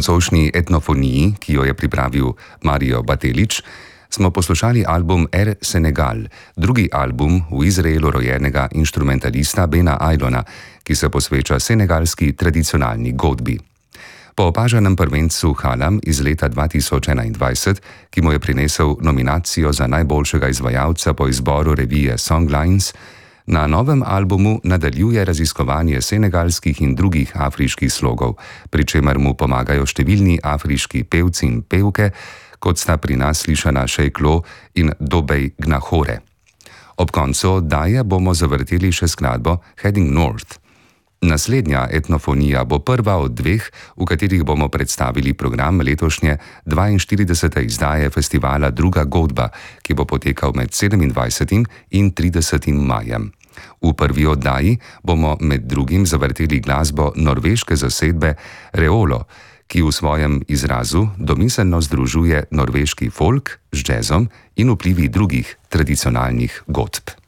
nocojšnji etnofoniji, ki jo je pripravil Mario Batelić, smo poslušali album Air Senegal, drugi album v Izraelu rojenega inštrumentalista Bena Ailona, ki se posveča senegalski tradicionalni godbi. Po opaženem prvencu Halam iz leta 2021, ki mu je prinesel nominacijo za najboljšega izvajalca po izboru revije Songlines, na novem albumu nadaljuje raziskovanje senegalskih in drugih afriških slogov, pri čemer mu pomagajo številni afriški pevci in pevke, kot sta pri nas slišana Sheik Lo in Dobej Gnahore. Ob koncu oddaje bomo zavrteli še skladbo Heading North. Naslednja etnofonija bo prva od dveh, v katerih bomo predstavili program letošnje 42. izdaje festivala Druga godba, ki bo potekal med 27. in 30. majem. V prvi oddaji bomo med drugim zavrteli glasbo norveške zasedbe Reolo, ki v svojem izrazu domiselno združuje norveški folk z džezom in vplivi drugih tradicionalnih godb.